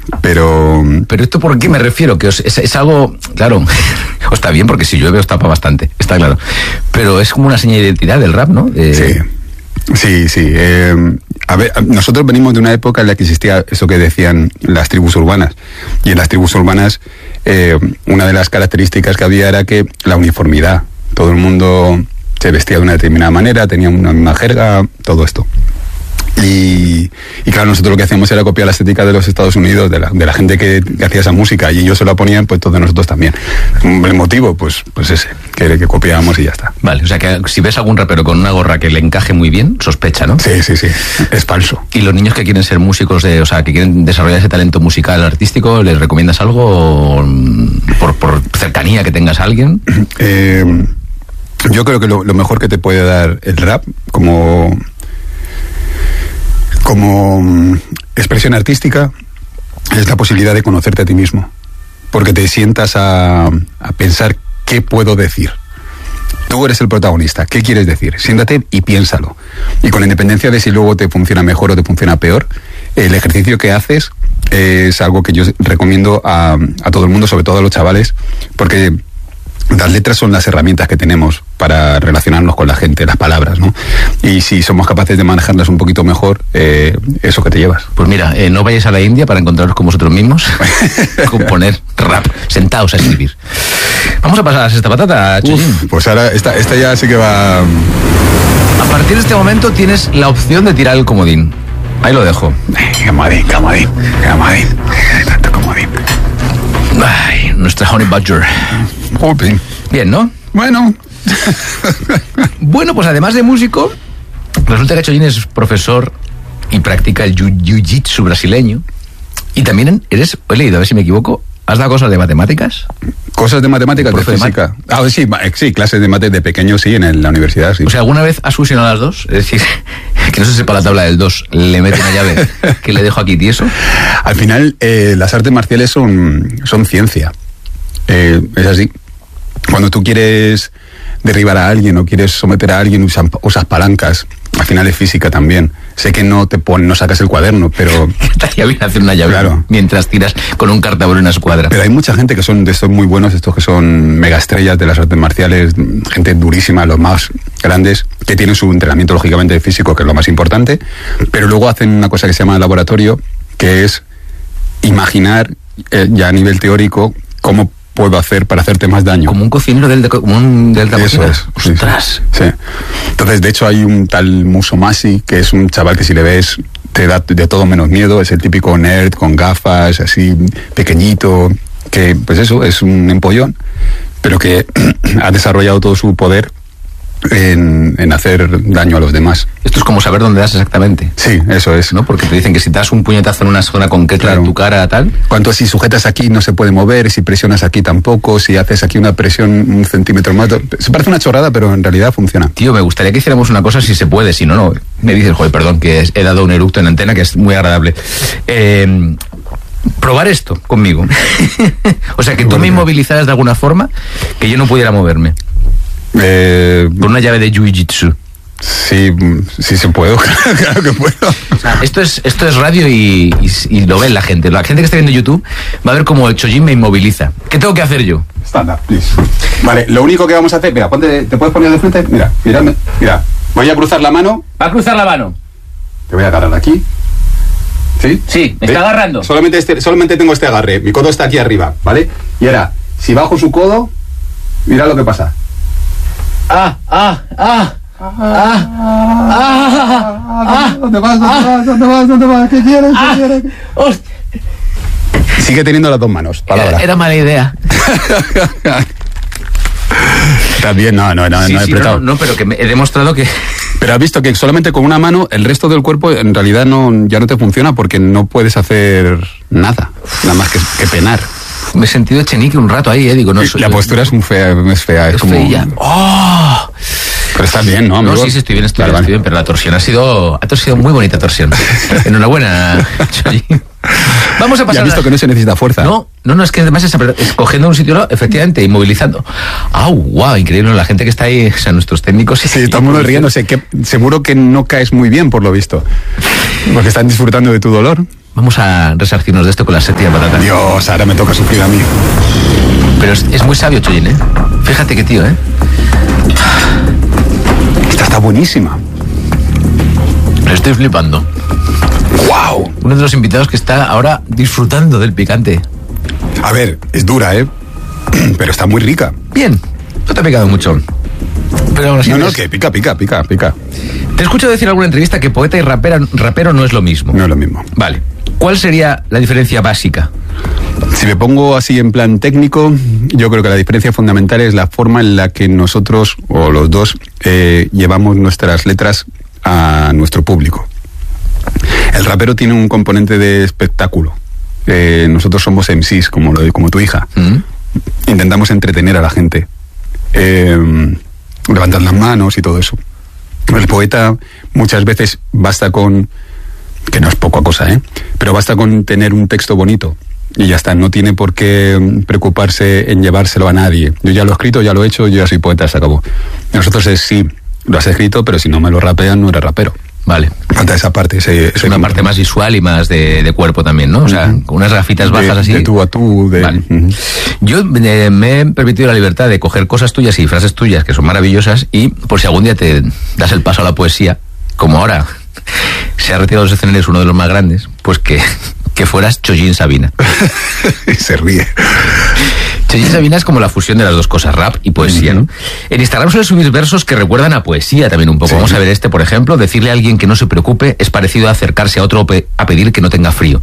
Pero esto, ¿por qué me refiero? Que es algo, claro, está bien porque si llueve os tapa bastante, está claro. Pero es como una señal de identidad del rap, ¿no? Sí. A ver, nosotros venimos de una época en la que existía eso que decían las tribus urbanas. Y en las tribus urbanas, una de las características que había era que la uniformidad. Todo el mundo se vestía de una determinada manera, tenía una misma jerga, todo esto. Y claro, nosotros lo que hacíamos era copiar la estética de los Estados Unidos, de la gente que hacía esa música, y ellos se la ponían, pues todos nosotros también. El motivo, pues ese, que copiábamos y ya está. Vale, o sea que si ves algún rapero con una gorra que le encaje muy bien, sospecha, ¿no? Sí, es falso. ¿Y los niños que quieren ser músicos, o sea, que quieren desarrollar ese talento musical, artístico, les recomiendas algo por cercanía que tengas a alguien? Yo creo que lo mejor que te puede dar el rap como expresión artística es la posibilidad de conocerte a ti mismo, porque te sientas a pensar qué puedo decir. Tú eres el protagonista, ¿qué quieres decir? Siéntate y piénsalo. Y con independencia de si luego te funciona mejor o te funciona peor, el ejercicio que haces es algo que yo recomiendo a todo el mundo, sobre todo a los chavales, porque las letras son las herramientas que tenemos para relacionarnos con la gente, las palabras, ¿no? Y si somos capaces de manejarlas un poquito mejor, eso que te llevas. Pues mira, no vayáis a la India para encontraros con vosotros mismos, componer rap, sentaos a escribir. Vamos a pasar a la sexta patata, Chollín. Pues ahora esta ya sí que va... A partir de este momento tienes la opción de tirar el comodín. Ahí lo dejo. Comodín. Tanto comodín. Ay, nuestra Honey Badger. Bien, ¿no? Bueno. Bueno, pues además de músico, resulta que Chollín es profesor y practica el jiu-jitsu brasileño. Y también eres, he leído, a ver si me equivoco, ¿has dado cosas de matemáticas? Cosas de matemáticas, de física. Sí, clases de mate de pequeño, sí, en la universidad, sí. O sea, ¿alguna vez has fusionado las dos? Es decir, que no se sepa la tabla del 2, le mete una llave que le dejo aquí tieso. Al final, las artes marciales son ciencia. Es así. Cuando tú quieres derribar a alguien o quieres someter a alguien, usas palancas. Al final es física también. Sé que no sacas el cuaderno, pero... Estaría bien hacer una llave, claro, mientras tiras con un cartabón una escuadra. Pero hay mucha gente que son de estos muy buenos, estos que son mega estrellas de las artes marciales, gente durísima, los más grandes, que tienen su entrenamiento lógicamente físico, que es lo más importante, pero luego hacen una cosa que se llama laboratorio, que es imaginar ya a nivel teórico cómo puedo hacer para hacerte más daño. Como un cocinero del Delta. Eso es. ¡Ostras! Sí. Entonces, de hecho, hay un tal Musomasi, que es un chaval que si le ves te da de todo menos miedo. Es el típico nerd con gafas, así pequeñito, que pues eso, es un empollón, pero que ha desarrollado todo su poder en hacer daño a los demás. Esto es como saber dónde das exactamente. Sí, eso es. ¿No? Porque te dicen que si das un puñetazo en una zona concreta, claro, de tu cara, tal... Cuanto si sujetas aquí no se puede mover, si presionas aquí tampoco, si haces aquí una presión 1 centímetro más... Se parece una chorrada, pero en realidad funciona. Tío, me gustaría que hiciéramos una cosa si se puede, si no. Me dices, joder, perdón, que he dado un eructo en antena, que es muy agradable. Probar esto conmigo. O sea, que tú me inmovilizaras de alguna forma que yo no pudiera moverme. Con una llave de jiu-jitsu. Sí se puede, claro que puedo. O sea, esto es radio y lo ve la gente. La gente que está viendo YouTube va a ver cómo el Chollín me inmoviliza. ¿Qué tengo que hacer yo? Stand up, please. Vale, lo único que vamos a hacer... Mira, ¿te puedes poner de frente? Mira. Voy a cruzar la mano. ¿Va a cruzar la mano? Te voy a agarrar aquí. ¿Sí? Sí, me está agarrando. Solamente tengo este agarre. Mi codo está aquí arriba, ¿vale? Y ahora, si bajo su codo, mira lo que pasa. ¿Dónde vas? ¿Qué quieres? Sigue teniendo las dos manos. Palabra. Era mala idea. También no he apretado. No, pero que he demostrado que... Pero has visto que solamente con una mano el resto del cuerpo en realidad ya no te funciona porque no puedes hacer nada más que penar. Me he sentido Echenique un rato ahí, digo, no. La postura es fea, es como... Feilla. ¡Oh! Pero estás bien, ¿no, amigo? No, sí, estoy bien, pero la torsión ha sido muy bonita torsión. Enhorabuena, Chollín. Vamos a pasar... Ya has visto que no se necesita fuerza. No, es que además es cogiendo un sitio, efectivamente, inmovilizando. ¡Wow! Increíble, la gente que está ahí, o sea, nuestros técnicos... Sí, todo el mundo riéndose, que seguro que no caes muy bien, por lo visto. Porque están disfrutando de tu dolor. Vamos a resarcirnos de esto con la séptima patata. Dios, ahora me toca sufrir a mí. Pero es muy sabio Chollín, ¿eh? Fíjate qué tío, ¿eh? Esta está buenísima. Lo estoy flipando. ¡Wow! Uno de los invitados que está ahora disfrutando del picante. A ver, es dura, ¿eh? Pero está muy rica. Bien, no te ha picado mucho. Pero ahora sí No, que pica. Te he escuchado decir en alguna entrevista que poeta y rapero no es lo mismo. No es lo mismo. Vale. ¿Cuál sería la diferencia básica? Si me pongo así en plan técnico, yo creo que la diferencia fundamental es la forma en la que nosotros, o los dos, llevamos nuestras letras a nuestro público. El rapero tiene un componente de espectáculo. Nosotros somos MCs, como tu hija. Intentamos entretener a la gente. Levantar las manos y todo eso. El poeta muchas veces basta con, que no es poca cosa, pero basta con tener un texto bonito y ya está, no tiene por qué preocuparse en llevárselo a nadie. Yo ya lo he escrito, ya lo he hecho, yo ya soy poeta, se acabó. Nosotros es sí, lo has escrito, pero si no me lo rapean, no eres rapero. Vale. Falta esa parte. Es una parte más visual y más de cuerpo también, ¿no? O sea, con unas gafitas bajas así. De tú a tú. Vale. Yo me he permitido la libertad de coger cosas tuyas y frases tuyas que son maravillosas y por si algún día te das el paso a la poesía, como ahora se ha retirado de los escenarios uno de los más grandes, pues que fueras Chollín Sabina. Se ríe. Chollín Sabina es como la fusión de las dos cosas, rap y poesía, ¿no? En Instagram suele subir versos que recuerdan a poesía también un poco. Sí. Vamos a ver este, por ejemplo. Decirle a alguien que no se preocupe es parecido a acercarse a otro a pedir que no tenga frío.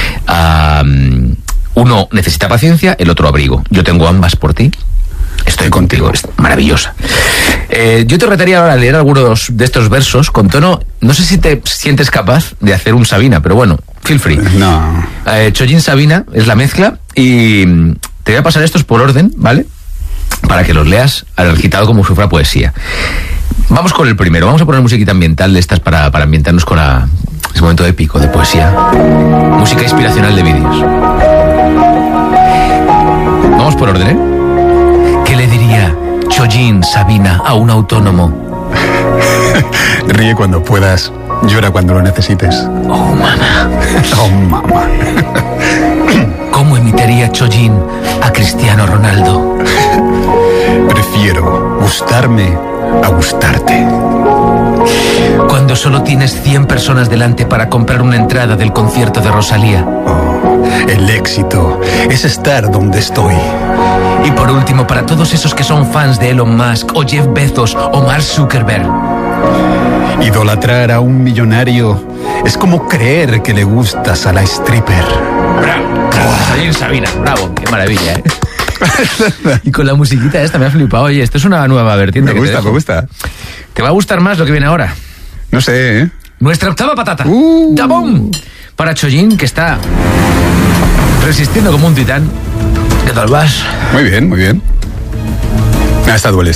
Uno necesita paciencia, el otro abrigo. Yo tengo ambas por ti. Estoy contigo. Es maravillosa. Yo te retaría ahora a leer algunos de estos versos con tono. No sé si te sientes capaz de hacer un Sabina, pero bueno, feel free. No. Chollín Sabina es la mezcla y te voy a pasar estos por orden, ¿vale? Para que los leas al agitado como si fuera poesía. Vamos con el primero. Vamos a poner musiquita ambiental de estas para ambientarnos con ese momento épico de poesía. Música inspiracional de vídeos. Vamos por orden, ¿eh? ¿Qué le diría Chollín Sabina a un autónomo? Ríe cuando puedas, llora cuando lo necesites. Oh, mamá. Oh, mamá. ¿Cómo imitaría Chollín a Cristiano Ronaldo? Prefiero gustarme a gustarte. Cuando solo tienes 100 personas delante para comprar una entrada del concierto de Rosalía. Oh, el éxito es estar donde estoy. Y por último, para todos esos que son fans de Elon Musk o Jeff Bezos o Mark Zuckerberg. Idolatrar a un millonario es como creer que le gustas a la stripper. Bravo, Chollín Sabina, bravo, qué maravilla, ¿eh? Y con la musiquita esta me ha flipado. Oye, esto es una nueva vertiente. Me gusta. ¿Te va a gustar más lo que viene ahora? No sé, ¿eh? Nuestra octava patata. ¡Jabón! Para Chollín, que está resistiendo como un titán. ¿Qué tal vas? Muy bien. Esta duele.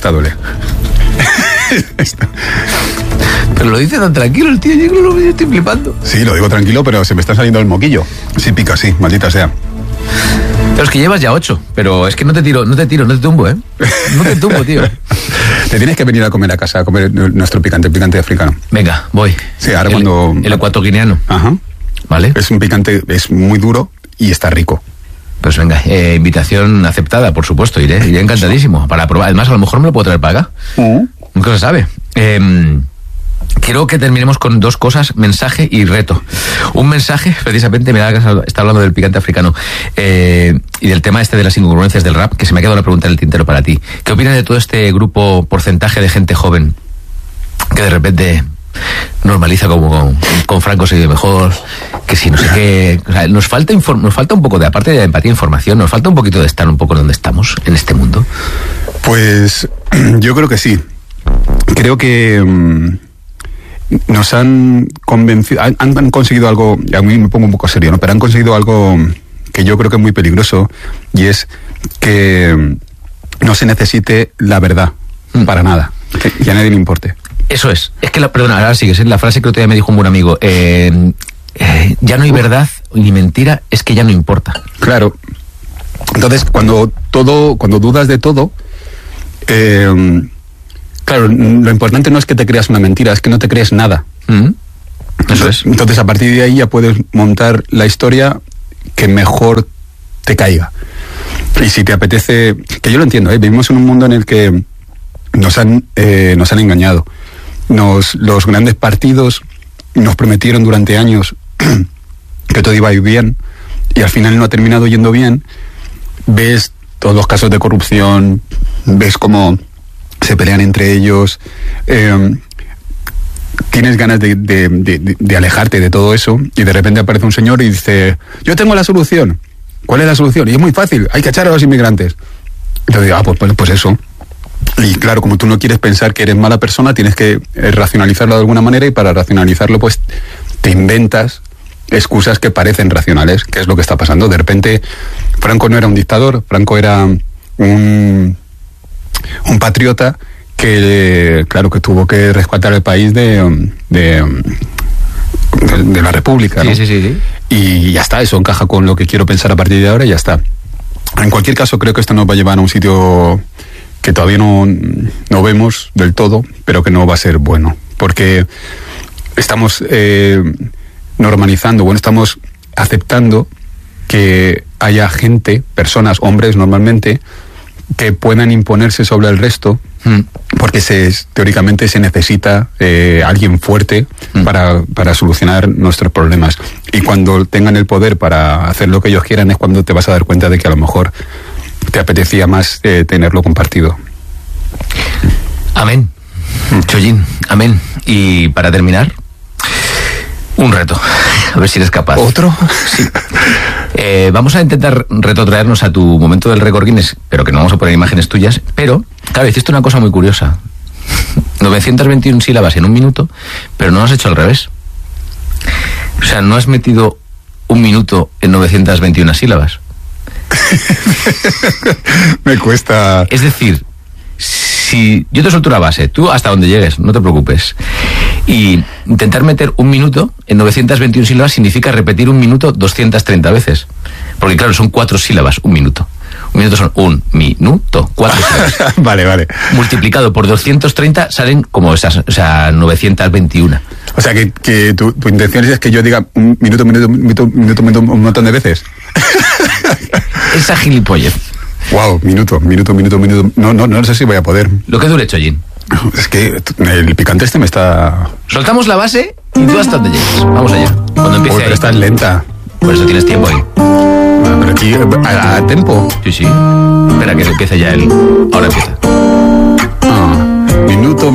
Pero lo dice tan tranquilo el tío, yo estoy flipando. Sí, lo digo tranquilo, pero se me está saliendo el moquillo. Sí pica, sí, maldita sea. Pero es que llevas ya 8, pero es que no te tumbo, ¿eh? No te tumbo, tío. Te tienes que venir a comer a casa, a comer nuestro picante africano. Venga, voy. Sí, ahora cuando... El ecuatoguineano. Ajá. Vale. Es un picante, es muy duro y está rico. Pues venga, invitación aceptada, por supuesto, iré encantadísimo para probar. Además, a lo mejor me lo puedo traer para acá. Nunca se sabe. Quiero que terminemos con dos cosas, mensaje y reto. Un mensaje, precisamente, está hablando del picante africano y del tema este de las incongruencias del rap, que se me ha quedado la pregunta en el tintero para ti. ¿Qué opinas de todo este grupo, porcentaje de gente joven que de repente normaliza como con Franco se vive mejor, que si no sé qué? O sea, nos falta un poco de, aparte de empatía e información, nos falta un poquito de estar un poco donde estamos en este mundo. Pues yo creo que sí. Creo que nos han convencido, han conseguido algo, y a mí me pongo un poco serio, ¿no? Pero han conseguido algo que yo creo que es muy peligroso, y es que no se necesite la verdad para nada, que a nadie le importe. Eso es que perdona, ahora sigues, la frase que otro día me dijo un buen amigo, ya no hay verdad ni mentira, es que ya no importa. Claro. Entonces, cuando dudas de todo, claro, lo importante no es que te creas una mentira, es que no te crees nada. Eso es. Entonces, a partir de ahí ya puedes montar la historia que mejor te caiga. Y si te apetece, que yo lo entiendo, vivimos en un mundo en el que nos han engañado. Los grandes partidos nos prometieron durante años que todo iba a ir bien y al final no ha terminado yendo bien. Ves todos los casos de corrupción, ves cómo se pelean entre ellos, tienes ganas de alejarte de todo eso y de repente aparece un señor y dice: yo tengo la solución. ¿Cuál es la solución? Y es muy fácil, hay que echar a los inmigrantes. Y yo digo, pues eso. Y claro, como tú no quieres pensar que eres mala persona, tienes que racionalizarlo de alguna manera, y para racionalizarlo pues te inventas excusas que parecen racionales, que es lo que está pasando. De repente, Franco no era un dictador, Franco era un patriota que, claro, que tuvo que rescatar el país de la República, ¿no? Sí. Y ya está, eso encaja con lo que quiero pensar a partir de ahora y ya está. En cualquier caso, creo que esto nos va a llevar a un sitio que todavía no vemos del todo, pero que no va a ser bueno, porque estamos normalizando, estamos aceptando que haya gente, personas, hombres normalmente, que puedan imponerse sobre el resto, porque teóricamente se necesita alguien fuerte para solucionar nuestros problemas. Y cuando tengan el poder para hacer lo que ellos quieran es cuando te vas a dar cuenta de que a lo mejor te apetecía más tenerlo compartido. Amén. Chollín, amén. Y para terminar, un reto. A ver si eres capaz. ¿Otro? Sí. Vamos a intentar retrotraernos a tu momento del récord Guinness, pero que no vamos a poner imágenes tuyas. Pero, claro, hiciste una cosa muy curiosa. 921 sílabas en un minuto, pero no lo has hecho al revés. O sea, no has metido un minuto en 921 sílabas. Me cuesta. Es decir, si yo te suelto una base, tú hasta donde llegues, no te preocupes. Y intentar meter un minuto en 921 sílabas significa repetir un minuto 230 veces. Porque claro, son 4 sílabas, un minuto. Un minuto son un minuto, 4 sílabas. Vale. Multiplicado por 230 salen como esas, o sea, 921. O sea, que tu intención es que yo diga un minuto un montón de veces. Esa gilipollez. Wow, minuto. No sé si voy a poder. Lo que dure, Chollín. Es que el picante me está... Soltamos la base y tú hasta donde llegues. Vamos allá. Cuando empiece. Pero estás lenta. Por eso tienes tiempo ahí. Pero aquí, a tiempo. Sí. Espera que empiece ya él. Ahora empieza. Minuto.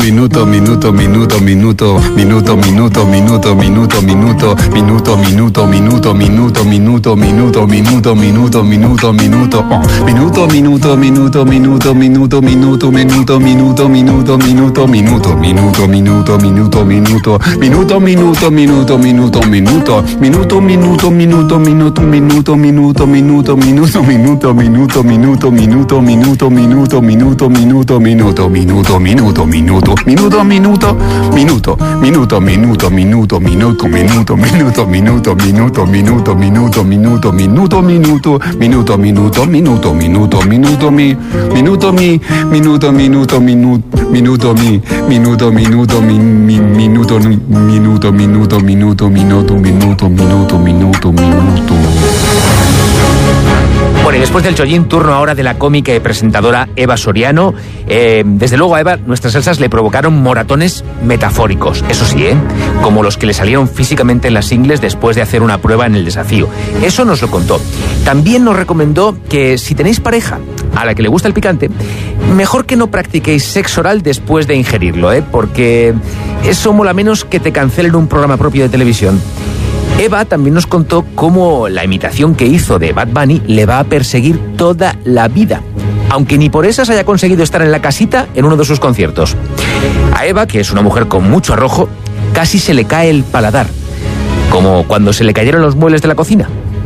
Bueno, y después del Chollín, turno ahora de la cómica y presentadora Eva Soriano. Desde luego a Eva nuestras salsas le provocaron moratones metafóricos, eso sí, como los que le salieron físicamente en las ingles después de hacer una prueba en el desafío. Eso nos lo contó. También nos recomendó que si tenéis pareja a la que le gusta el picante, mejor que no practiquéis sexo oral después de ingerirlo, porque eso mola menos que te cancelen un programa propio de televisión. Eva también nos contó cómo la imitación que hizo de Bad Bunny le va a perseguir toda la vida, aunque ni por esas haya conseguido estar en la casita en uno de sus conciertos. A Eva, que es una mujer con mucho arrojo, casi se le cae el paladar, como cuando se le cayeron los muebles de la cocina.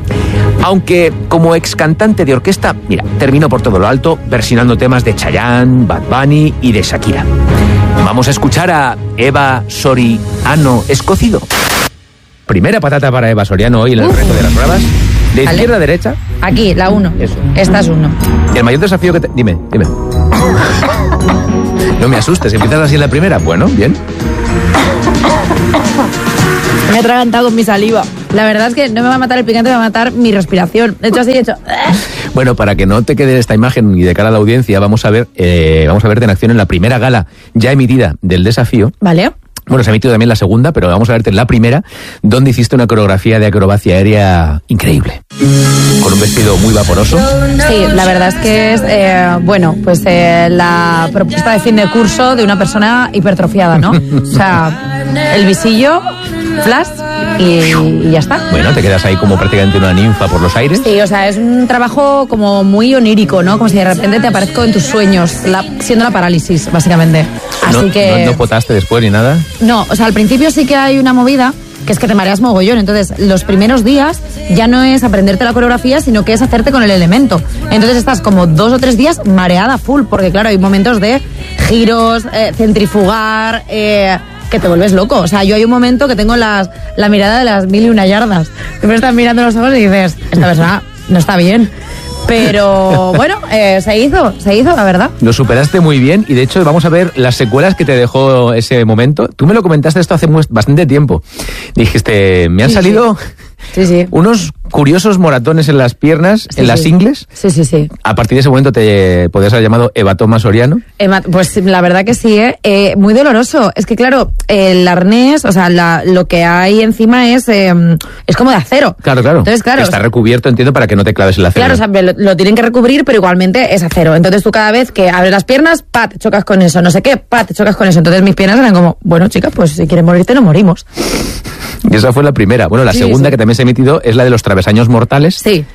Aunque como ex cantante de orquesta, mira, terminó por todo lo alto versionando temas de Chayanne, Bad Bunny y de Shakira. Vamos a escuchar a Eva Soriano Escocido. Primera patata para Eva Soriano hoy en el reto de las pruebas. De izquierda a derecha. Aquí, la 1. Eso. Esta es 1. El mayor desafío que te... Dime. No me asustes, empiezas así en la primera. Bueno, bien. Me he atragantado con mi saliva. La verdad es que no me va a matar el picante, me va a matar mi respiración. De hecho, así he hecho. Bueno, para que no te quede esta imagen y de cara a la audiencia, vamos a verte en acción en la primera gala ya emitida del desafío. Vale. Bueno, se ha emitido también la segunda, pero vamos a verte en la primera, donde hiciste una coreografía de acrobacia aérea increíble. Con un vestido muy vaporoso. Sí, la verdad es que es, la propuesta de fin de curso de una persona hipertrofiada, ¿no? O sea, el visillo, flash y ya está. Bueno, te quedas ahí como prácticamente una ninfa por los aires. Sí, o sea, es un trabajo como muy onírico, ¿no? Como si de repente te aparezco en tus sueños, siendo la parálisis, básicamente. Así que... ¿No potaste después ni nada? No, o sea, al principio sí que hay una movida, que es que te mareas mogollón. Entonces, los primeros días ya no es aprenderte la coreografía, sino que es hacerte con el elemento. Entonces estás como 2 o 3 días mareada full, porque claro, hay momentos de giros, centrifugar... que te vuelves loco. O sea, yo hay un momento que tengo la mirada de las 1001 yardas. Que me están mirando los ojos y dices, esta persona no está bien. Pero bueno, se hizo, la verdad. Lo superaste muy bien y de hecho vamos a ver las secuelas que te dejó ese momento. Tú me lo comentaste esto hace bastante tiempo. Dijiste, me han salido... Sí. Unos curiosos moratones en las piernas, en las ingles. Sí. A partir de ese momento te podías haber llamado hematoma soriano. Pues la verdad que sí, muy doloroso. Es que claro, el arnés, o sea, lo que hay encima es como de acero. Claro. Entonces, claro, está recubierto, entiendo, para que no te claves el acero. Claro, o sea, lo tienen que recubrir, pero igualmente es acero. Entonces tú cada vez que abres las piernas, te chocas con eso. No sé qué, te chocas con eso. Entonces mis piernas eran como, bueno, chica, pues si quieres morirte, no morimos. Y esa fue la primera. Bueno, la segunda que también se ha emitido es la de los travesaños mortales. Sí.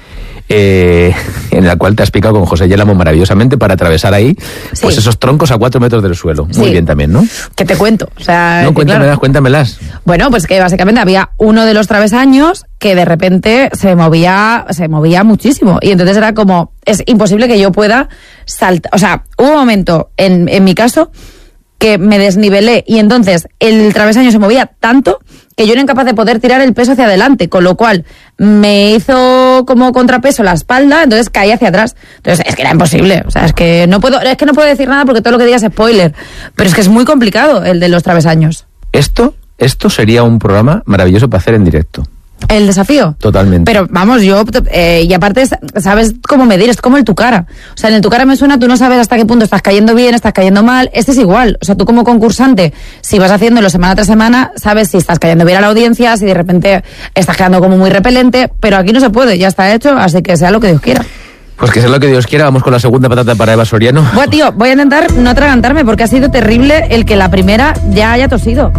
En la cual te has picado con José Yélamo maravillosamente para atravesar ahí pues esos troncos a 4 metros del suelo. Muy bien también, ¿no? ¿Qué te cuento? O sea, no, cuéntamelas. Bueno, pues que básicamente había uno de los travesaños que de repente se movía muchísimo. Y entonces era como, es imposible que yo pueda saltar. O sea, hubo un momento, en mi caso, que me desnivelé y entonces el travesaño se movía tanto que yo era incapaz de poder tirar el peso hacia adelante, con lo cual me hizo como contrapeso la espalda, entonces caí hacia atrás. Entonces es que era imposible, o sea, es que no puedo decir nada porque todo lo que digas es spoiler, pero es que es muy complicado el de los travesaños. Esto sería un programa maravilloso para hacer en directo. ¿El desafío? Totalmente. Pero vamos, y aparte sabes cómo medir, es como el tu cara. O sea, en el tu cara me suena, tú no sabes hasta qué punto estás cayendo bien, estás cayendo mal. Este es igual. O sea, tú como concursante, si vas haciéndolo semana tras semana, sabes si estás cayendo bien a la audiencia, si de repente estás quedando como muy repelente, pero aquí no se puede, ya está hecho, así que sea lo que Dios quiera. Pues que sea lo que Dios quiera, vamos con la segunda patata para Eva Soriano. Bueno, tío, voy a intentar no atragantarme porque ha sido terrible el que la primera ya haya tosido.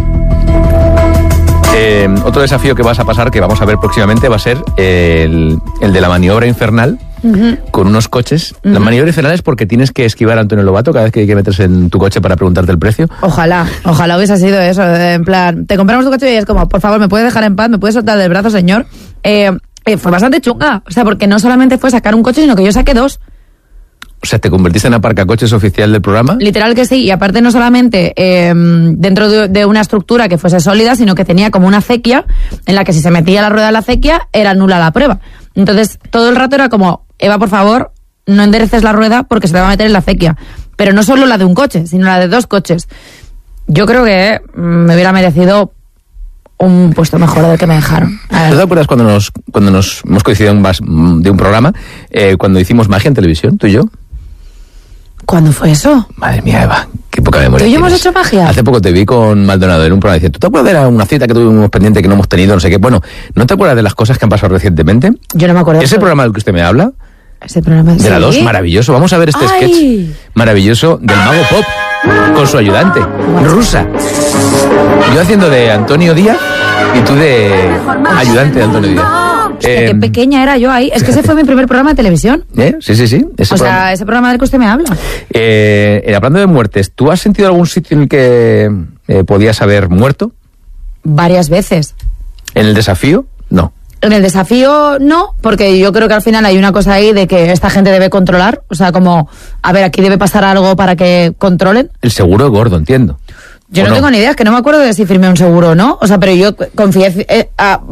Otro desafío que vas a pasar, que vamos a ver próximamente, va a ser el de la maniobra infernal con unos coches. La maniobra infernal es porque tienes que esquivar a Antonio Lobato cada vez que hay que meterse en tu coche para preguntarte el precio. Ojalá hubiese sido eso, en plan, te compramos tu coche y es como, por favor, ¿me puedes dejar en paz? ¿Me puedes soltar del brazo, señor? Fue bastante chunga, o sea, porque no solamente fue sacar un coche, sino que yo saqué 2. O sea, ¿te convertiste en aparcacoches oficial del programa? Literal que sí, y aparte no solamente dentro de una estructura que fuese sólida, sino que tenía como una acequia en la que si se metía la rueda de la acequia era nula la prueba. Entonces todo el rato era como, Eva, por favor, no endereces la rueda porque se te va a meter en la acequia. Pero no solo la de un coche, sino la de 2 coches. Yo creo que me hubiera merecido un puesto mejor del que me dejaron. ¿Tú te acuerdas cuando nos hemos coincidido de un programa, cuando hicimos magia en televisión, tú y yo? ¿Cuándo fue eso? Madre mía, Eva, qué poca memoria. ¿Tú y yo tienes. hemos hecho magia? Hace poco te vi con Maldonado en un programa diciendo, ¿tú te acuerdas de una cita que tuvimos pendiente que no hemos tenido, no sé qué? Bueno, ¿no te acuerdas de las cosas que han pasado recientemente? Yo no me acuerdo. ¿Ese programa del que usted me habla? Ese programa de la 2, maravilloso. Vamos a ver este sketch maravilloso del Mago Pop con su ayudante, rusa. Yo haciendo de Antonio Díaz y tú de ayudante de Antonio Díaz. Qué pequeña era yo ahí. Es que ese fue mi primer programa de televisión. Sí. Ese programa del que usted me habla. Hablando de muertes, ¿tú has sentido algún sitio en el que podías haber muerto? Varias veces. ¿En el desafío? No. En el desafío no, porque yo creo que al final hay una cosa ahí de que esta gente debe controlar. O sea, como, a ver, aquí debe pasar algo para que controlen. El seguro es gordo, entiendo. Yo no tengo ni idea, es que no me acuerdo de si firmé un seguro o no. O sea, pero yo confié,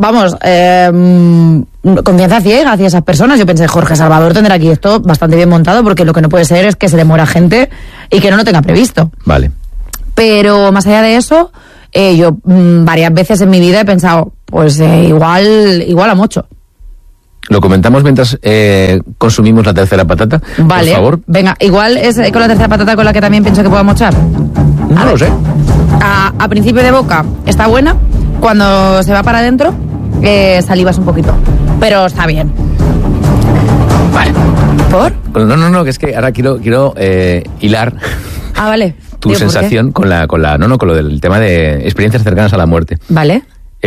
confianza ciega hacia esas personas. Yo pensé, Jorge Salvador tendrá aquí esto bastante bien montado, porque lo que no puede ser es que se le muera gente y que no lo tenga previsto. Vale. Pero más allá de eso, yo varias veces en mi vida he pensado, pues igual a mocho. Lo comentamos mientras consumimos la tercera patata. Vale, por favor. Venga, igual es con la tercera patata con la que también pienso que puedo mochar. No lo sé. A principio de boca está buena, cuando se va para adentro salivas un poquito, pero está bien. Vale. ¿Por? No, que es que ahora quiero hilar Vale. tu sensación con lo del tema de experiencias cercanas a la muerte. Vale.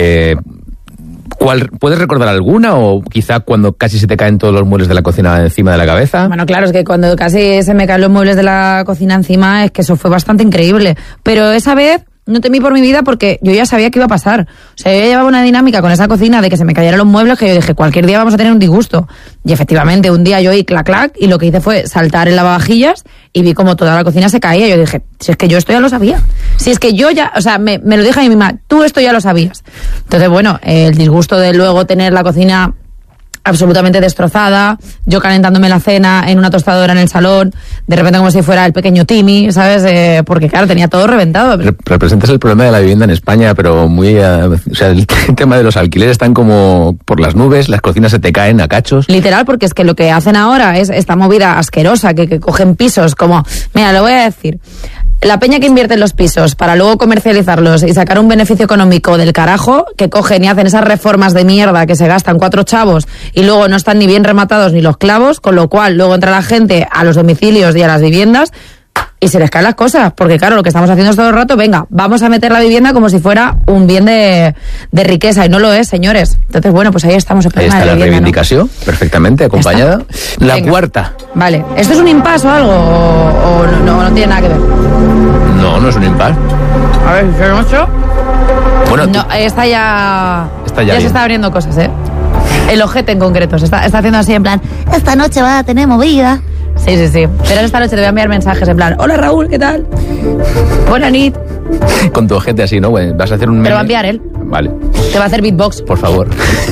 ¿Puedes recordar alguna o quizá cuando casi se te caen todos los muebles de la cocina encima de la cabeza? Bueno, claro, es que cuando casi se me caen los muebles de la cocina encima, es que eso fue bastante increíble. Pero esa vez no temí por mi vida porque yo ya sabía que iba a pasar. O sea, yo llevaba una dinámica con esa cocina de que se me cayeran los muebles que yo dije, cualquier día vamos a tener un disgusto. Y efectivamente, un día yo oí clac, clac, y lo que hice fue saltar en lavavajillas y vi como toda la cocina se caía. Yo dije, si es que yo esto ya lo sabía. Si es que yo ya, o sea, me lo dije a mi misma, tú esto ya lo sabías. Entonces, bueno, el disgusto de luego tener la cocina absolutamente destrozada, yo calentándome la cena en una tostadora en el salón, de repente como si fuera el pequeño Timmy, ¿sabes? Porque claro, tenía todo reventado. Representas el problema de la vivienda en España, pero muy... o sea, el tema de los alquileres están como por las nubes, las cocinas se te caen a cachos. Literal, porque es que lo que hacen ahora es esta movida asquerosa, que cogen pisos como... Mira, lo voy a decir... La peña que invierte en los pisos para luego comercializarlos y sacar un beneficio económico del carajo, que cogen y hacen esas reformas de mierda que se gastan 4 chavos y luego no están ni bien rematados ni los clavos, con lo cual luego entra la gente a los domicilios y a las viviendas y se les caen las cosas, porque claro, lo que estamos haciendo es todo el rato, venga, vamos a meter la vivienda como si fuera un bien de riqueza, y no lo es, señores. Entonces, bueno, pues ahí estamos. Ahí está la reivindicación, ¿no? Perfectamente acompañada. La venga. Cuarta. Vale, ¿esto es un impasse o algo? ¿O no tiene nada que ver? No es un impasse. A ver, ¿son 8? Bueno, no, esta ya bien. se está abriendo cosas, ¿eh? El ojete en concreto, se está haciendo así en plan, esta noche va a tener movida. Sí. Pero esta noche te voy a enviar mensajes en plan, hola Raúl, ¿qué tal? Buena nit. Con tu ojete así, ¿no? Bueno, vas a hacer un meme. Te lo va a enviar él. Vale. Te va a hacer beatbox. Por favor.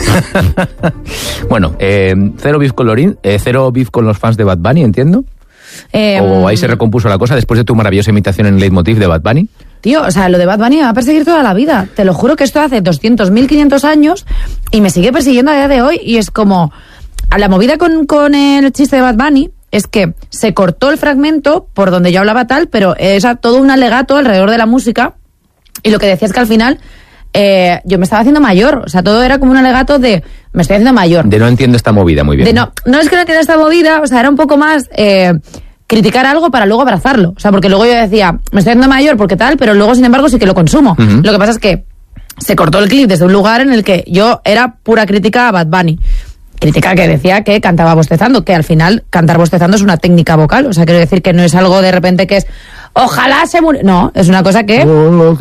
Bueno, cero beef con los fans de Bad Bunny, entiendo. ¿O ahí se recompuso la cosa después de tu maravillosa imitación en Leitmotiv de Bad Bunny? Tío, o sea, lo de Bad Bunny me va a perseguir toda la vida. Te lo juro que esto hace 200.500 años y me sigue persiguiendo a día de hoy. Y es como, a la movida con el chiste de Bad Bunny es que se cortó el fragmento por donde yo hablaba tal, pero es todo un alegato alrededor de la música. Y lo que decía es que al final yo me estaba haciendo mayor. O sea, todo era como un alegato de me estoy haciendo mayor. De no entiendo esta movida muy bien. De no es que no entienda esta movida, o sea, era un poco más criticar algo para luego abrazarlo. O sea, porque luego yo decía, me estoy haciendo mayor porque tal, pero luego, sin embargo, sí que lo consumo. Uh-huh. Lo que pasa es que se cortó el clip desde un lugar en el que yo era pura crítica a Bad Bunny. Crítica que decía que cantaba bostezando, que al final cantar bostezando es una técnica vocal. O sea, quiero decir que no es algo de repente que es ojalá se muriera. No, es una cosa que...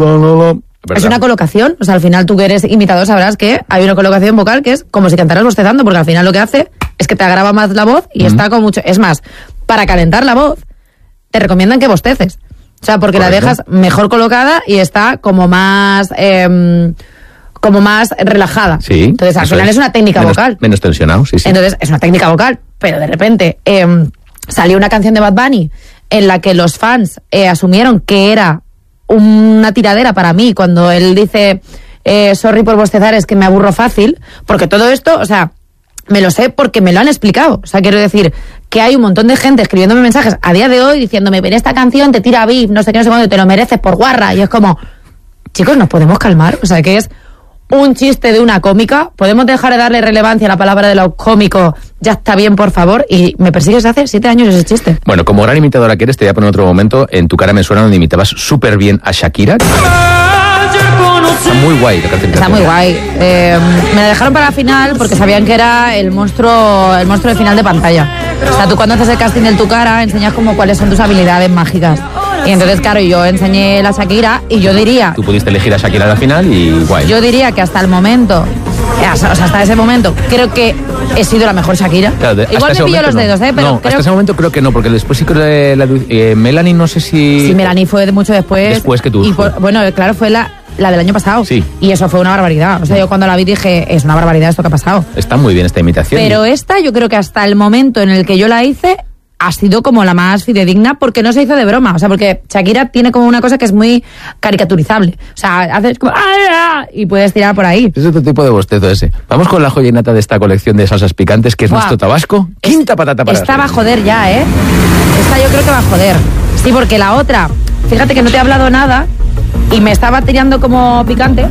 Es una colocación. O sea, al final tú que eres imitador sabrás que hay una colocación vocal que es como si cantaras bostezando, porque al final lo que hace es que te agrava más la voz y está con mucho... Es más, para calentar la voz te recomiendan que bosteces. O sea, porque la dejas mejor colocada y está como más relajada. Sí. Entonces, al final es una técnica vocal. Menos tensionado, sí. Entonces, es una técnica vocal, pero de repente salió una canción de Bad Bunny en la que los fans asumieron que era una tiradera para mí cuando él dice sorry por bostezar, es que me aburro fácil, porque todo esto, o sea, me lo sé porque me lo han explicado. O sea, quiero decir que hay un montón de gente escribiéndome mensajes a día de hoy diciéndome, pero esta canción te tira beef, no sé qué, no sé cuándo, te lo mereces por guarra. Y es como, chicos, ¿nos podemos calmar? O sea, que es un chiste de una cómica. ¿Podemos dejar de darle relevancia a la palabra de lo cómico? Ya está bien, por favor. Y me persigues hace 7 años ese chiste. Bueno, como gran imitadora que eres, te voy a poner otro momento. En Tu cara me suena, donde imitabas súper bien a Shakira. Está muy guay la canción. Está muy guay. Me la dejaron para la final porque sabían que era el monstruo de final de pantalla. O sea, tú cuando haces el casting del Tu cara enseñas como cuáles son tus habilidades mágicas. Y entonces, claro, yo enseñé la Shakira y yo diría... Tú pudiste elegir a Shakira a la final y guay. Yo diría que hasta el momento, o sea, hasta ese momento, creo que he sido la mejor Shakira. Claro, igual me pillo los dedos, pero no, hasta ese momento creo que no, porque después sí que Melanie, no sé si... Sí, Melanie fue de mucho después. Después que tú. Y bueno, claro, fue la del año pasado. Sí. Y eso fue una barbaridad. O sea, yo cuando la vi dije, es una barbaridad esto que ha pasado. Está muy bien esta imitación. Pero esta, yo creo que hasta el momento en el que yo la hice, ha sido como la más fidedigna porque no se hizo de broma. O sea, porque Shakira tiene como una cosa que es muy caricaturizable. O sea, haces como... y puedes tirar por ahí. Es otro tipo de bostezo ese. Vamos con la joya innata de esta colección de salsas picantes, que es nuestro tabasco. Quinta patata para... Esta va a joder ya, ¿eh? Esta yo creo que va a joder. Sí, porque la otra... Fíjate que no te he hablado nada y me estaba tirando como picante.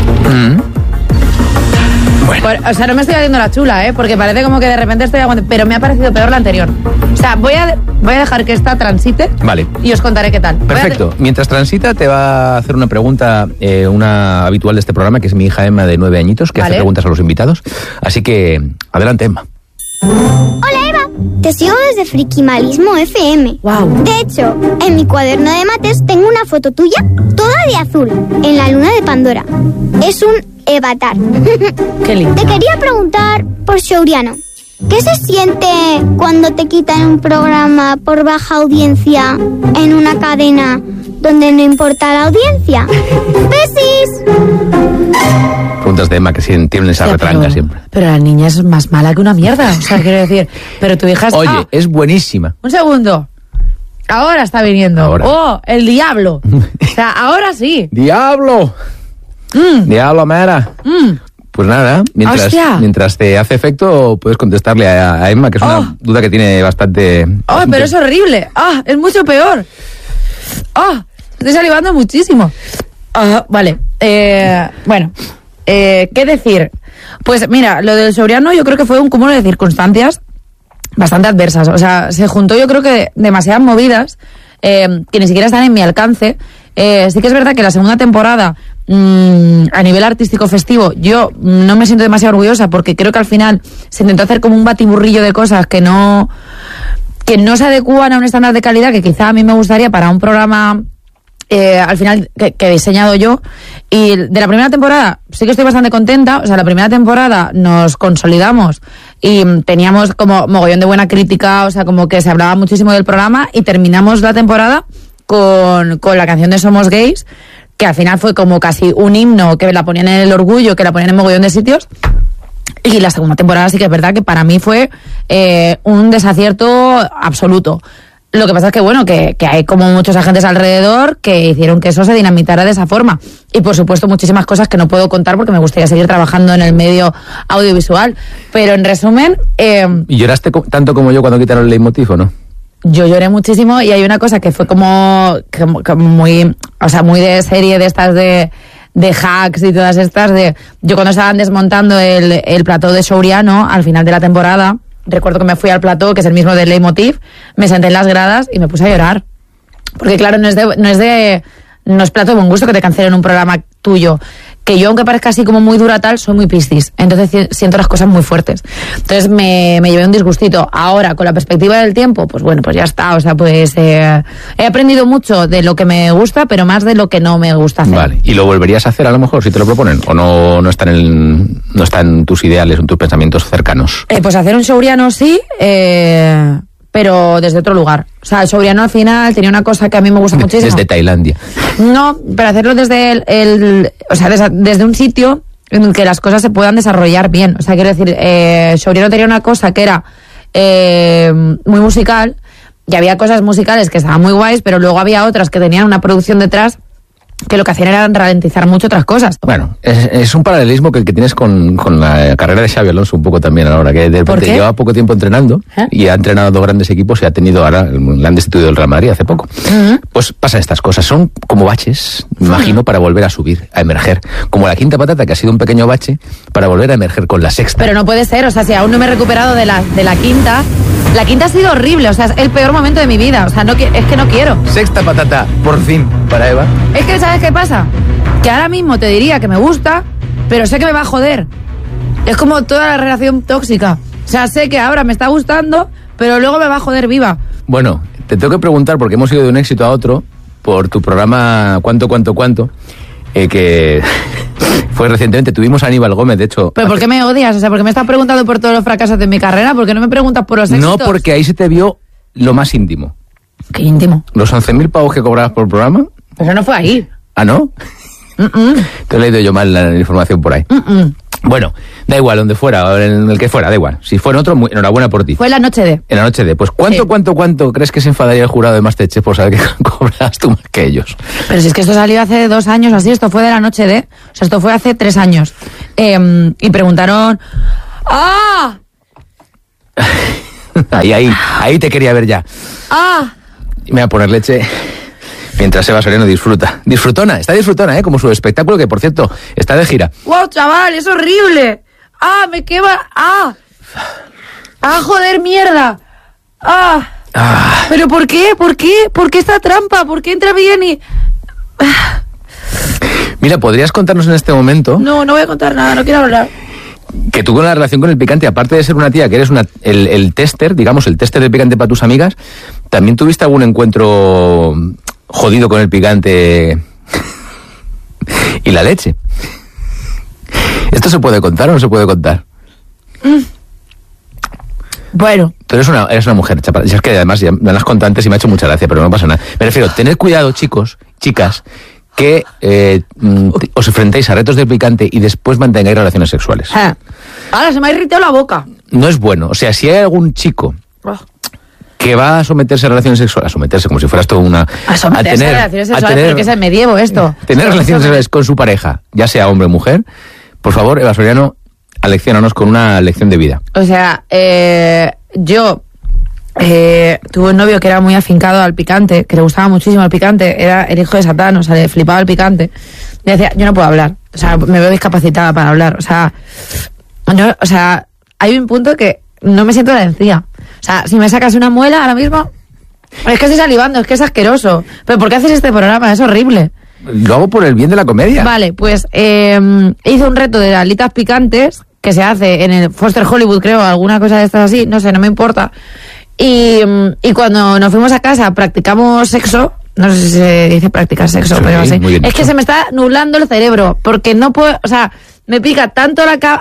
Bueno. O sea, no me estoy haciendo la chula, porque parece como que de repente estoy aguantando, pero me ha parecido peor la anterior. O sea, voy a dejar que esta transite. Vale. Y os contaré qué tal. Perfecto. Mientras transita, te va a hacer una pregunta, una habitual de este programa, que es mi hija Emma, de 9 añitos, que hace preguntas a los invitados. Así que, adelante, Emma. Hola, Eva. Te sigo desde Frikimalismo FM. Wow. De hecho, en mi cuaderno de mates tengo una foto tuya toda de azul, en la luna de Pandora. Es un Evatar. Qué lindo. Te quería preguntar por Shouriano. ¿Qué se siente cuando te quitan un programa por baja audiencia en una cadena donde no importa la audiencia? ¡Besis! Preguntas de Emma que tienen esa retranca siempre. Pero la niña es más mala que una mierda. O sea, quiero decir, pero tu hija está... Oye, es buenísima. Un segundo. Ahora está viniendo. Ahora. ¡Oh, el diablo! O sea, ahora sí. ¡Diablo! ¡Diablo, Mera! Pues nada, mientras te hace efecto, puedes contestarle a Emma, que es una duda que tiene bastante... Pero es horrible. Es mucho peor. Estoy salivando muchísimo. Vale. Bueno, ¿qué decir? Pues mira, lo del Shouriano yo creo que fue un cúmulo de circunstancias bastante adversas. O sea, se juntó yo creo que demasiadas movidas que ni siquiera están en mi alcance. Sí que es verdad que la segunda temporada, a nivel artístico festivo, yo no me siento demasiado orgullosa porque creo que al final se intentó hacer como un batiburrillo de cosas que no se adecúan a un estándar de calidad que quizá a mí me gustaría para un programa al final que he diseñado yo. Y de la primera temporada sí que estoy bastante contenta. O sea, la primera temporada nos consolidamos y teníamos como mogollón de buena crítica, o sea, como que se hablaba muchísimo del programa, y terminamos la temporada con la canción de Somos Gays, que al final fue como casi un himno, que la ponían en El Orgullo, que la ponían en mogollón de sitios. Y la segunda temporada sí que es verdad que para mí fue un desacierto absoluto. Lo que pasa es que, bueno, que hay como muchos agentes alrededor que hicieron que eso se dinamitara de esa forma. Y, por supuesto, muchísimas cosas que no puedo contar porque me gustaría seguir trabajando en el medio audiovisual. Pero, en resumen... ¿Y lloraste tanto como yo cuando quitaron el leitmotiv, o no? Yo lloré muchísimo, y hay una cosa que fue como muy... O sea, muy de serie de estas de hacks y todas estas. Yo cuando estaban desmontando el plató de Shouriano al final de la temporada... Recuerdo que me fui al plató, que es el mismo del leitmotiv, me senté en las gradas y me puse a llorar. Porque claro, no es plato de buen gusto que te cancelen un programa tuyo. Que yo, aunque parezca así como muy dura tal, soy muy piscis. Entonces siento las cosas muy fuertes. Entonces me llevé un disgustito. Ahora, con la perspectiva del tiempo, pues bueno, pues ya está. O sea, pues he aprendido mucho de lo que me gusta, pero más de lo que no me gusta hacer. Vale. ¿Y lo volverías a hacer a lo mejor si te lo proponen? ¿O no está en tus ideales, en tus pensamientos cercanos? Pues hacer un Shouriano sí, pero desde otro lugar. O sea, el Shouriano al final tenía una cosa que a mí me gusta muchísimo. Desde Tailandia. No, pero hacerlo desde o sea, desde un sitio en el que las cosas se puedan desarrollar bien. O sea, quiero decir, Shouriano tenía una cosa que era muy musical, y había cosas musicales que estaban muy guays, pero luego había otras que tenían una producción detrás que lo que hacían era ralentizar mucho otras cosas. Bueno, es un paralelismo que tienes con la carrera de Xabi Alonso un poco también ahora, que de repente lleva poco tiempo entrenando y ha entrenado a 2 grandes equipos y ha tenido ahora, le han destituido del Real Madrid hace poco. Pues pasan estas cosas, son como baches, me imagino, para volver a subir, a emerger. Como la quinta patata, que ha sido un pequeño bache, para volver a emerger con la sexta. Pero no puede ser, o sea, si aún no me he recuperado de la quinta... La quinta ha sido horrible, o sea, es el peor momento de mi vida, o sea, es que no quiero. Sexta patata, por fin, para Eva. Es que, ¿sabes qué pasa? Que ahora mismo te diría que me gusta, pero sé que me va a joder. Es como toda la relación tóxica. O sea, sé que ahora me está gustando, pero luego me va a joder viva. Bueno, te tengo que preguntar, porque hemos ido de un éxito a otro, por tu programa ¿Cuánto? Que fue recientemente, tuvimos a Aníbal Gómez, de hecho... ¿Pero por qué me odias? O sea, ¿por qué me estás preguntando por todos los fracasos de mi carrera? ¿Por qué no me preguntas por los éxitos? No, porque ahí se te vio lo más íntimo. ¿Qué íntimo? Los 11.000 pavos que cobrabas por programa. Pero no fue ahí. ¿Ah, no? Te he leído yo mal la información por ahí. Bueno, da igual, donde fuera, en el que fuera, da igual. Si fuera otro, enhorabuena por ti. Fue la noche de. En la noche de. Pues, ¿cuánto crees que se enfadaría el jurado de Masterchef por saber que cobras tú más que ellos? Pero si es que esto salió hace 2 años así, esto fue de la noche de. O sea, esto fue hace 3 años. Y preguntaron... ¡Ah! Ahí te quería ver ya. ¡Ah! Y me voy a poner leche mientras Eva Soriano disfruta. Está disfrutona, como su espectáculo, que por cierto, está de gira. ¡Wow, chaval! ¡Es horrible! ¡Ah, me quema! ¡Ah! ¡Ah, joder, mierda! ¡Ah! ¿Pero por qué? ¿Por qué? ¿Por qué esta trampa? ¿Por qué entra bien y...? Mira, ¿podrías contarnos en este momento? No voy a contar nada, no quiero hablar. Que tú con la relación con el picante, aparte de ser una tía que eres el tester, digamos, el tester del picante para tus amigas, ¿también tuviste algún encuentro jodido con el picante y la leche? ¿Esto se puede contar o no se puede contar? Bueno. Tú eres una mujer, chaparra. Es que además ya me las has contado antes y me ha hecho mucha gracia, pero no pasa nada. Me refiero, tened cuidado, chicos, chicas, que os enfrentéis a retos de picante y después mantengáis relaciones sexuales. Ahora se me ha irritado la boca. No es bueno. O sea, si hay algún chico que va a someterse a relaciones sexuales, a someterse como si fueras toda una... A someterse a relaciones sexuales, pero que es el medievo esto. Tener relaciones sexuales con su pareja, ya sea hombre o mujer, por favor, Eva Soriano, alecciónanos con una lección de vida. O sea, yo... tuve un novio que era muy afincado al picante, que le gustaba muchísimo el picante, era el hijo de Satán, o sea, le flipaba el picante. Y decía, yo no puedo hablar, o sea, me veo discapacitada para hablar, o sea, hay un punto que no me siento la encía. O sea, si me sacas una muela ahora mismo, es que estoy salivando, es que es asqueroso. Pero ¿por qué haces este programa? Es horrible. Lo hago por el bien de la comedia. Vale, pues hice un reto de alitas picantes que se hace en el Foster Hollywood, creo, alguna cosa de estas así, no sé, no me importa. Y cuando nos fuimos a casa practicamos sexo, no sé si se dice practicar sexo, sí, pero así. Es que se me está nublando el cerebro, porque no puedo, o sea, me pica tanto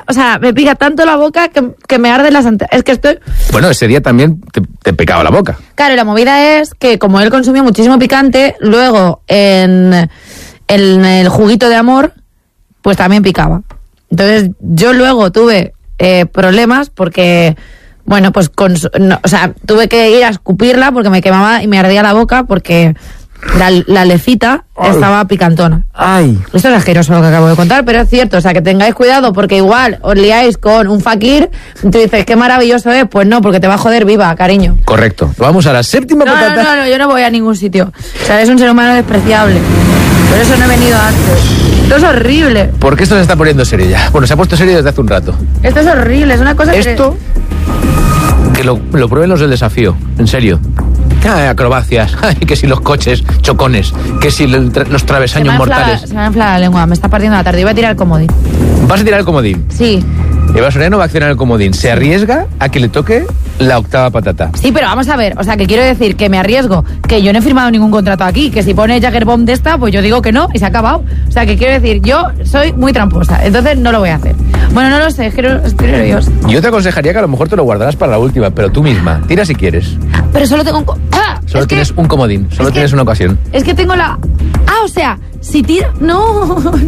la boca que me arden las antenas. Es que estoy... Bueno, ese día también te picaba la boca. Claro, y la movida es que como él consumió muchísimo picante, luego en el juguito de amor, pues también picaba. Entonces yo luego tuve problemas porque... Bueno, pues o sea, tuve que ir a escupirla porque me quemaba y me ardía la boca porque la lecita estaba picantona. Ay. Esto es asqueroso lo que acabo de contar, pero es cierto, o sea, que tengáis cuidado porque igual os liáis con un fakir y tú dices, qué maravilloso es, pues no, porque te va a joder viva, cariño. Correcto. Vamos a la séptima patata. No, yo no voy a ningún sitio. O sea, eres un ser humano despreciable. Por eso no he venido antes. Esto es horrible. ¿Por qué esto se está poniendo serio ya? Bueno, se ha puesto serio desde hace un rato. Esto es horrible, es una cosa Esto... Que lo prueben los del desafío, en serio. Acrobacias, que si los coches, chocones, que si los travesaños mortales. Se me ha inflado la lengua, me está partiendo la tarde. Iba a tirar el comodín. ¿Vas a tirar el comodín? Sí. Eva Soriano va a accionar el comodín. Se arriesga a que le toque la octava patata. Sí, pero vamos a ver, o sea, que quiero decir que me arriesgo, que yo no he firmado ningún contrato aquí, que si pone Jaggerbomb de esta, pues yo digo que no y se ha acabado. O sea, que quiero decir, yo soy muy tramposa, entonces no lo voy a hacer. Bueno, no lo sé, es que estoy nerviosa. Yo te aconsejaría que a lo mejor te lo guardarás para la última, pero tú misma, tira si quieres. Pero solo tengo Solo tienes un comodín, solo tienes una ocasión. Es que tengo la... o sea, si tiro... No.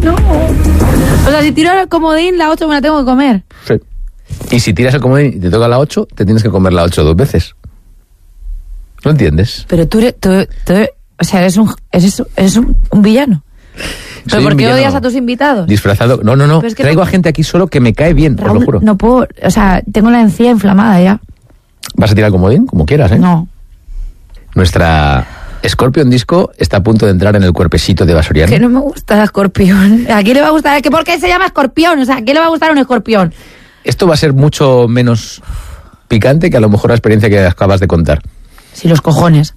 O sea, si tiro el comodín, la 8 me la tengo que comer. Sí. Y si tiras el comodín y te toca la 8, te tienes que comer la 8 2 veces. ¿No entiendes? Pero tú o sea, eres un villano. ¿Pero por qué odias a tus invitados? Disfrazado. No. Es que traigo a gente aquí solo que me cae bien, Raúl, os lo juro. No puedo, o sea, tengo la encía inflamada ya. ¿Vas a tirar el comodín? Como quieras, ¿eh? No. Nuestra Scorpion Disco está a punto de entrar en el cuerpecito de Eva Soriano. Que no me gusta el escorpión. ¿A quién le va a gustar? ¿Por qué se llama escorpión? O sea, ¿a quién le va a gustar un escorpión? Esto va a ser mucho menos picante que a lo mejor la experiencia que acabas de contar. Sí, los cojones.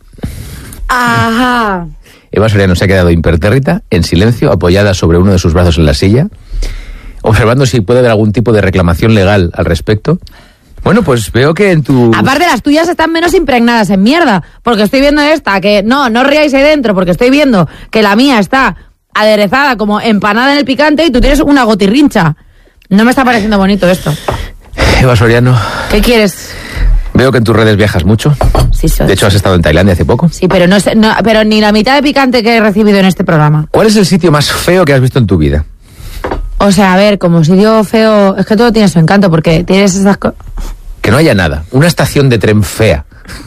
Ajá. Eva Soriano se ha quedado impertérrita, en silencio, apoyada sobre uno de sus brazos en la silla, observando si puede haber algún tipo de reclamación legal al respecto. Bueno, pues veo que en tu... Aparte, las tuyas están menos impregnadas en mierda, porque estoy viendo esta, que no ríais ahí dentro, porque estoy viendo que la mía está aderezada como empanada en el picante y tú tienes una gotirrincha. No me está pareciendo bonito esto. Eva Soriano... ¿Qué quieres? Veo que en tus redes viajas mucho. Sí, soy. De hecho, has estado en Tailandia hace poco. Sí, pero pero ni la mitad de picante que he recibido en este programa. ¿Cuál es el sitio más feo que has visto en tu vida? O sea, a ver, como sitio feo, es que todo tiene su encanto, porque tienes esas cosas... Que no haya nada. Una estación de tren fea.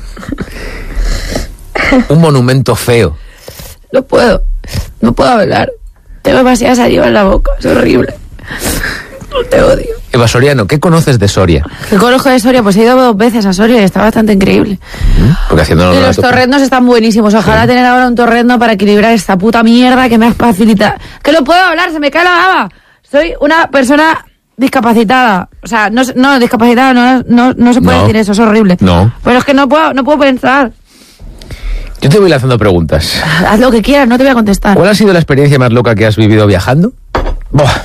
Un monumento feo. No puedo hablar. Tengo demasiada saliva en la boca, es horrible. Te odio. Eva Soriano, ¿qué conoces de Soria? ¿Qué conozco de Soria? Pues he ido 2 veces a Soria y está bastante increíble. Porque haciendo Y los torrendos están buenísimos. Ojalá tener ahora un torrendo para equilibrar esta puta mierda que me has facilitado. Que no puedo hablar, se me cae la baba. Soy una persona discapacitada. O sea, no discapacitada, no se puede decir eso, es horrible. No. Pero es que no puedo pensar. Yo te voy lanzando preguntas. Haz lo que quieras, no te voy a contestar. ¿Cuál ha sido la experiencia más loca que has vivido viajando? Buah.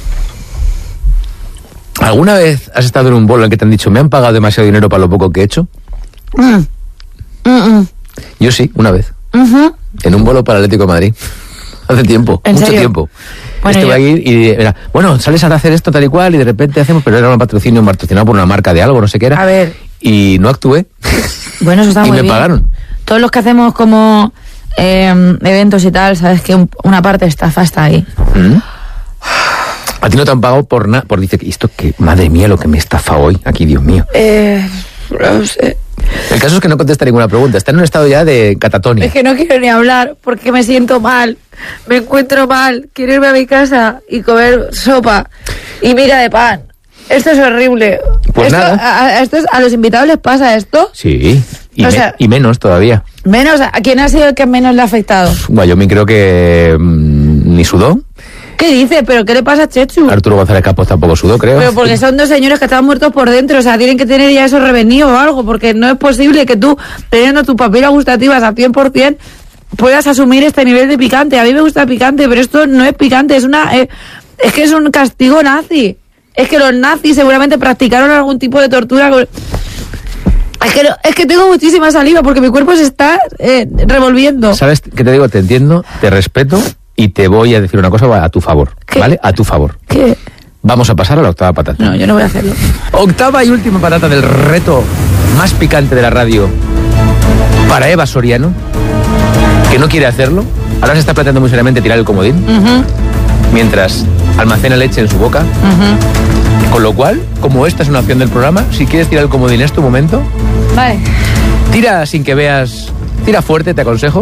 ¿Alguna vez has estado en un vuelo en que te han dicho, me han pagado demasiado dinero para lo poco que he hecho? Yo sí, una vez. En un vuelo para Atlético de Madrid. Hace tiempo, ¿En mucho serio? tiempo. Bueno, Estuve ahí y era, bueno, sales a hacer esto tal y cual y de repente hacemos, pero era un patrocinado por una marca de algo, no sé qué era. A ver. Y no actué. Bueno, eso está Y muy me bien. pagaron. Todos los que hacemos como eventos y tal, sabes que una parte de estafa está ahí. A ti no te han pagado por nada, por dice que esto que, madre mía, lo que me estafa hoy, aquí, Dios mío. No sé. El caso es que no contesta ninguna pregunta, está en un estado ya de catatonia. Es que no quiero ni hablar porque me siento mal. Me encuentro mal. Quiero irme a mi casa y comer sopa y miga de pan. Esto es horrible. Pues nada. ¿A los invitados les pasa esto? Sí, O sea, y menos todavía. Menos, ¿a quién ha sido el que menos le ha afectado? Wyoming creo que ni sudó. ¿Qué dice? ¿Pero qué le pasa a Chechu? Arturo González Campos tampoco sudó, creo. Pero porque son 2 señores que están muertos por dentro, o sea, tienen que tener ya eso revenido o algo, porque no es posible que tú, teniendo tu papila gustativas a 100%, puedas asumir este nivel de picante. A mí me gusta el picante, pero esto no es picante, es que es un castigo nazi. Es que los nazis seguramente practicaron algún tipo de tortura. Es que tengo muchísima saliva porque mi cuerpo se está revolviendo. ¿Sabes qué te digo? Te entiendo, te respeto y te voy a decir una cosa a tu favor. ¿Qué? ¿Vale? A tu favor. ¿Qué? Vamos a pasar a la octava patata. No, yo no voy a hacerlo. Octava y última patata del reto más picante de la radio para Eva Soriano, que no quiere hacerlo. Ahora se está planteando muy seriamente tirar el comodín, mientras almacena leche en su boca. Con lo cual, como esta es una opción del programa, si quieres tirar el comodín en este momento, Vale. tira sin que veas, tira fuerte, te aconsejo.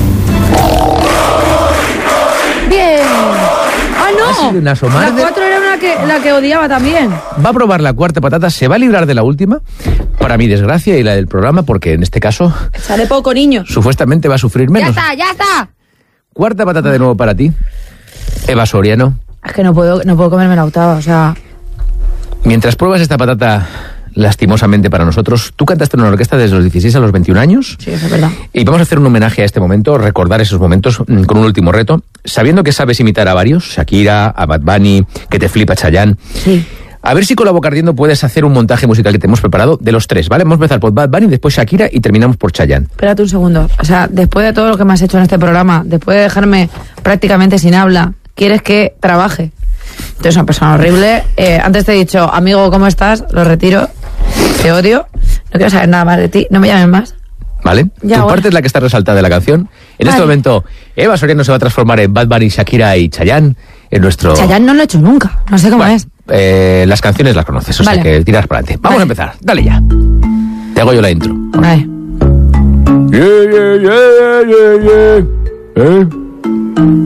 Bien. Ah, no. Ha sido una asomar La de- 4 era la que odiaba también. Va a probar la cuarta patata, se va a librar de la última, para mi desgracia y la del programa, porque en este caso, Sale poco, niño. supuestamente va a sufrir menos. Ya está. Cuarta patata de nuevo para ti, Eva Soriano. Es que no puedo comerme la octava, o sea... Mientras pruebas esta patata, lastimosamente para nosotros, tú cantaste en una orquesta desde los 16 a los 21 años. Sí, eso es verdad. Y vamos a hacer un homenaje a este momento, recordar esos momentos con un último reto. Sabiendo que sabes imitar a varios, Shakira, a Bad Bunny, que te flipa Chayanne. Sí. A ver si con la boca ardiendo puedes hacer un montaje musical que te hemos preparado de los 3, ¿vale? Vamos a empezar por Bad Bunny, después Shakira y terminamos por Chayanne. Espérate un segundo. O sea, después de todo lo que me has hecho en este programa, después de dejarme prácticamente sin habla, ¿quieres que trabaje? Tú eres una persona horrible. Antes te he dicho, amigo, ¿cómo estás? Lo retiro. Te odio. No quiero saber nada más de ti. No me llames más. ¿Vale? Ya, Tu bueno. parte es la que está resaltada de la canción. En este Vale. momento, Eva Soriano se va a transformar en Bad Bunny, Shakira y Chayanne en nuestro... Chayanne no lo he hecho nunca. No sé cómo Bueno, es. las canciones las conoces, o Vale. sea que tiras para adelante. Vamos Vale. a empezar, dale ya. Te hago yo la intro. Vale. Yeah, yeah, yeah, yeah, yeah.